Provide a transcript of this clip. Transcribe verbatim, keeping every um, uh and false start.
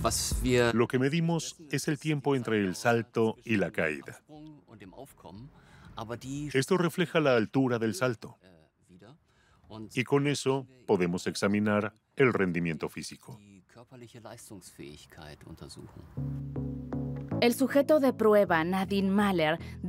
Lo que medimos es el tiempo entre el salto y la caída. Esto refleja la altura del salto. Y con eso podemos examinar el rendimiento físico. El sujeto de prueba, Nadine Mahler,